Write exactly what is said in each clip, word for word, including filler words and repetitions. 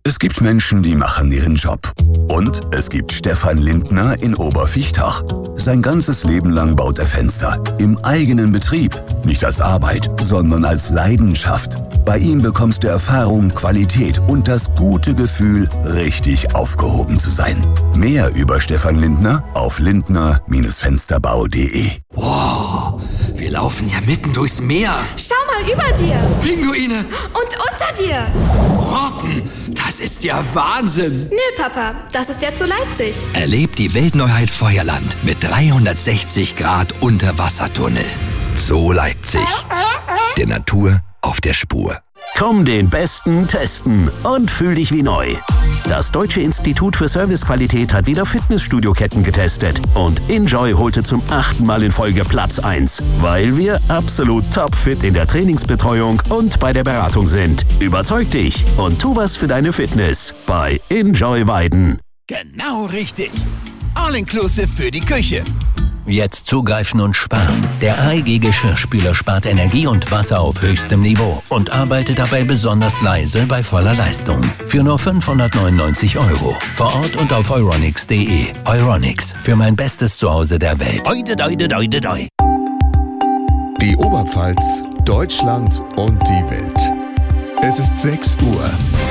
Es gibt Menschen, die machen ihren Job. Und es gibt Stefan Lindner in Oberviechtach. Sein ganzes Leben lang baut er Fenster. Im eigenen Betrieb. Nicht als Arbeit, sondern als Leidenschaft. Bei ihm bekommst du Erfahrung, Qualität und das gute Gefühl, richtig aufgehoben zu sein. Mehr über Stefan Lindner auf lindner Fensterbau punkt de. Wow, wir laufen ja mitten durchs Meer. Schau mal über dir. Pinguine. Und unter dir. Robben, das ist ja Wahnsinn. Nö, Papa, das ist jetzt so Leipzig. Erlebt die Weltneuheit Feuerland mit dreihundertsechzig Grad Unterwassertunnel. Zoo Leipzig. Der Natur auf der Spur. Komm den Besten testen und fühl dich wie neu. Das Deutsche Institut für Servicequalität hat wieder Fitnessstudio-Ketten getestet und Enjoy holte zum achten Mal in Folge Platz eins, weil wir absolut topfit in der Trainingsbetreuung und bei der Beratung sind. Überzeug dich und tu was für deine Fitness bei Enjoy Weiden. Genau richtig. All-inclusive für die Küche. Jetzt zugreifen und sparen. Der A E G-Geschirrspüler spart Energie und Wasser auf höchstem Niveau und arbeitet dabei besonders leise bei voller Leistung. Für nur fünfhundertneunundneunzig Euro. Vor Ort und auf euronics punkt de. Euronics, für mein bestes Zuhause der Welt. Oide, oide, oide, oide. Die Oberpfalz, Deutschland und die Welt. Es ist sechs Uhr.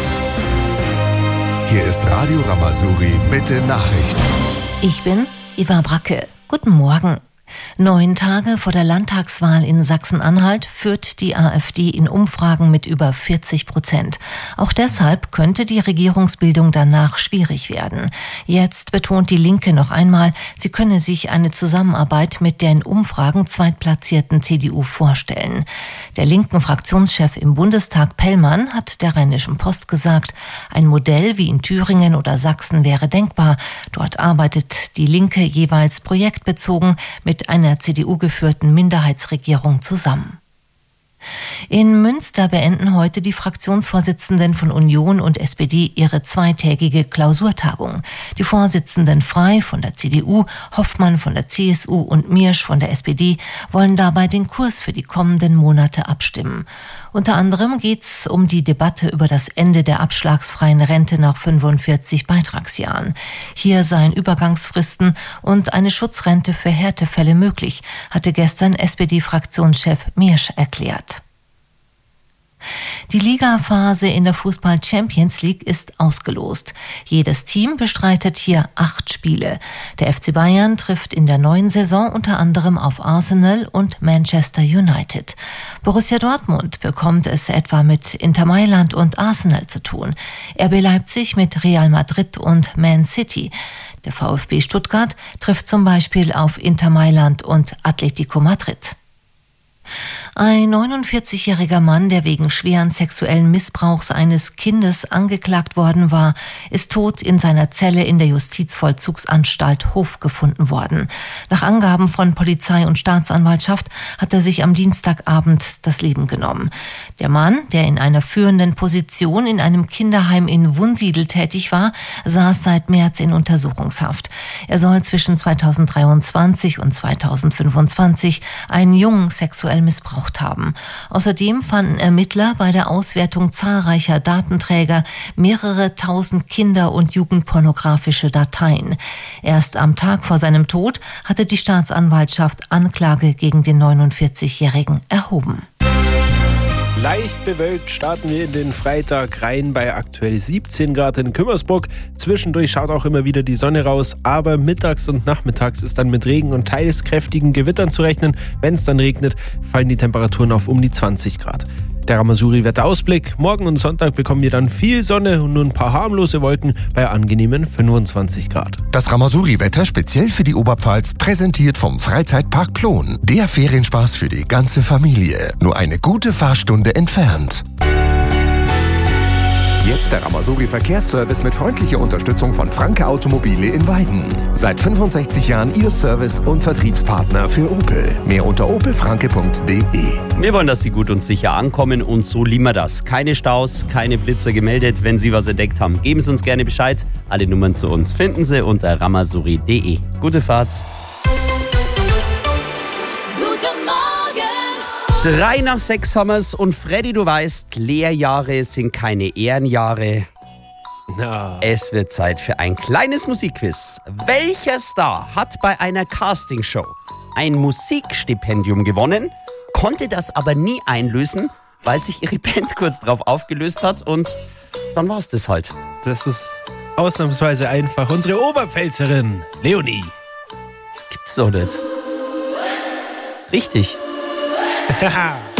Hier ist Radio Ramazouri mit den Nachrichten. Ich bin Eva Bracke. Guten Morgen. Neun Tage vor der Landtagswahl in Sachsen-Anhalt führt die AfD in Umfragen mit über vierzig Prozent. Auch deshalb könnte die Regierungsbildung danach schwierig werden. Jetzt betont die Linke noch einmal, sie könne sich eine Zusammenarbeit mit der in Umfragen zweitplatzierten C D U vorstellen. Der linken Fraktionschef im Bundestag Pellmann hat der Rheinischen Post gesagt, ein Modell wie in Thüringen oder Sachsen wäre denkbar. Dort arbeitet die Linke jeweils projektbezogen mit einer C D U-geführten Minderheitsregierung zusammen. In Münster beenden heute die Fraktionsvorsitzenden von Union und S P D ihre zweitägige Klausurtagung. Die Vorsitzenden Frey von der C D U, Hoffmann von der C S U und Miersch von der S P D wollen dabei den Kurs für die kommenden Monate abstimmen. Unter anderem geht es um die Debatte über das Ende der abschlagsfreien Rente nach fünfundvierzig Beitragsjahren. Hier seien Übergangsfristen und eine Schutzrente für Härtefälle möglich, hatte gestern S P D-Fraktionschef Miersch erklärt. Die Ligaphase in der Fußball-Champions League ist ausgelost. Jedes Team bestreitet hier acht Spiele. Der F C Bayern trifft in der neuen Saison unter anderem auf Arsenal und Manchester United. Borussia Dortmund bekommt es etwa mit Inter Mailand und Arsenal zu tun. R B Leipzig mit Real Madrid und Man City. Der VfB Stuttgart trifft zum Beispiel auf Inter Mailand und Atletico Madrid. Ein neunundvierzigjähriger Mann, der wegen schweren sexuellen Missbrauchs eines Kindes angeklagt worden war, ist tot in seiner Zelle in der Justizvollzugsanstalt Hof gefunden worden. Nach Angaben von Polizei und Staatsanwaltschaft hat er sich am Dienstagabend das Leben genommen. Der Mann, der in einer führenden Position in einem Kinderheim in Wunsiedel tätig war, saß seit März in Untersuchungshaft. Er soll zwischen zweitausenddreiundzwanzig und zweitausendfünfundzwanzig einen Jungen sexuell missbraucht haben. Außerdem fanden Ermittler bei der Auswertung zahlreicher Datenträger mehrere tausend Kinder- und jugendpornografische Dateien. Erst am Tag vor seinem Tod hatte die Staatsanwaltschaft Anklage gegen den neunundvierzigjährigen erhoben. Leicht bewölkt starten wir in den Freitag rein bei aktuell siebzehn Grad in Kümmersburg. Zwischendurch schaut auch immer wieder die Sonne raus, aber mittags und nachmittags ist dann mit Regen und teils kräftigen Gewittern zu rechnen. Wenn es dann regnet, fallen die Temperaturen auf um die zwanzig Grad. Der Ramazouri-Wetterausblick. Morgen und Sonntag bekommen wir dann viel Sonne und nur ein paar harmlose Wolken bei angenehmen fünfundzwanzig Grad. Das Ramazouri-Wetter speziell für die Oberpfalz präsentiert vom Freizeitpark Plon. Der Ferienspaß für die ganze Familie. Nur eine gute Fahrstunde entfernt. Jetzt der Ramazouri Verkehrsservice mit freundlicher Unterstützung von Franke Automobile in Weiden. Seit fünfundsechzig Jahren Ihr Service- und Vertriebspartner für Opel. Mehr unter opel franke punkt de. Wir wollen, dass Sie gut und sicher ankommen und so lieben wir das. Keine Staus, keine Blitzer gemeldet. Wenn Sie was entdeckt haben, geben Sie uns gerne Bescheid. Alle Nummern zu uns finden Sie unter ramazouri punkt de. Gute Fahrt. Guten Morgen. Drei nach sechs haben wir's und Freddy, du weißt, Lehrjahre sind keine Ehrenjahre. Ja. Es wird Zeit für ein kleines Musikquiz. Welcher Star hat bei einer Castingshow ein Musikstipendium gewonnen, konnte das aber nie einlösen, weil sich ihre Band kurz drauf aufgelöst hat und dann war es das halt. Das ist ausnahmsweise einfach. Unsere Oberpfälzerin, Leonie. Das gibt's doch nicht. Richtig. Haha.